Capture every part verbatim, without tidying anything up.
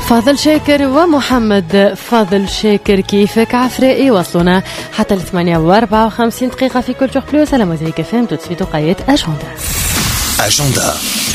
فاضل شاكر ومحمد فاضل شاكر كيفك عفرائي وصلنا حتى الثمانية واربعة وخمسين دقيقة في كل شوق بلوس على موزيك فهم تدسفيتو قاية أجوندا. أجوندا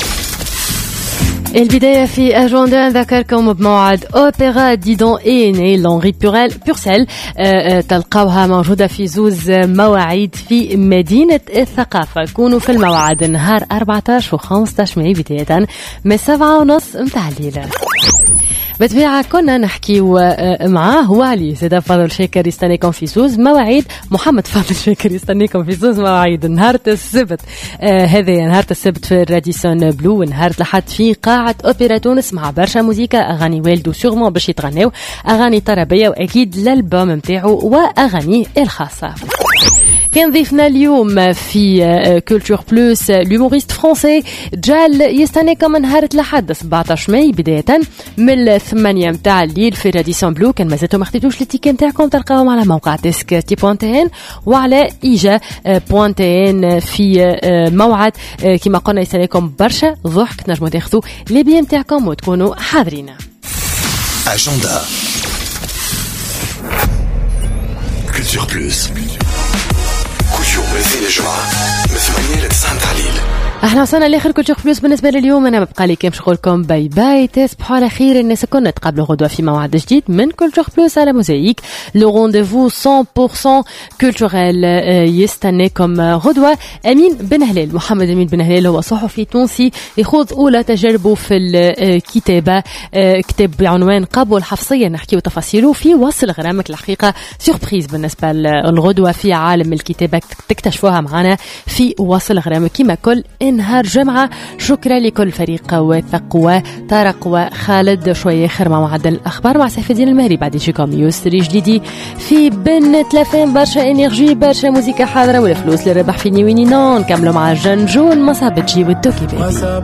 البداية في أجوندا نذكركم بموعد أوبرا ديدون إيني لونغي بورسيل تلقاوها موجودة في زوز مواعيد في مدينة الثقافة. كونوا في الموعد نهار أربعة عشر و خمسة عشر ماي بداية من سبعة ونص متاع الليلة. بطبيعة كنا نحكي معاه وعلي سيدة فاضل شاكر يستنيكم في زوز مواعيد. محمد فاضل شاكر يستنيكم في زوز مواعيد نهار السبت آه هذا نهار السبت في الراديسون بلو ونهار الأحد في قاعة أوبرا تونس مع برشا موسيقى أغاني والدو سيغمون باش يتغنيو أغاني طربية وأكيد الألبوم متاعو وأغانيه الخاصة. كان ضيفنا اليوم في كولتور بلوس اليوموريست فرونسي جال يستنيكم نهار الأحد سبعة عشر ماي بداية من الثمانية متاع الليل في راديسون بلو. كان مازلتو ما خديتوش التيكي نتاعكم تلقاوهم على موقع ديسك تي بوانتين وعلى إيجا بوانتين في موعد كما قلنا يستنيكم برشا ضحك تنجموا تاخذوا لي بي نتاعكم وتكونوا حاضرين. أجندة كولتور بلوس كل يوم الاثنين الجمعة من ثمانية لتسعة متاع الليل. احنا وصلنا لاخر كل شيء بلوس بالنسبه لليوم. انا ببقى لي كيف نقولكم باي باي تصبحوا على خير. الناس كنا نتقابلوا غدوه في موعد جديد من كل شيء بلوس على موزايك لو رونديفو مية بالمية كولتوريل يستناكم غدوه. امين بن هلال محمد امين بن هلال هو صحفي تونسي يخوض اولى تجاربه في الكتابه كتاب بعنوان قبو الحفصيه نحكيو تفاصيله في وصل غرامك. الحقيقه سيربريز بالنسبه للغدوه في عالم الكتابه تكتشفوها معنا في وصل غرامك كما كل نهار جمعة. شكرا لكل فريق وثق وطارق وخالد. شوية آخر مع معدل الأخبار مع سيف الدين المهري بعد يجيكم يسري جديدي في بن تلافين برشا إنرجي برشا موسيقى حاضرة والفلوس اللي ربح في نيويني نون. كملوا مع جنجون مصابتجي والتوكي بيبي.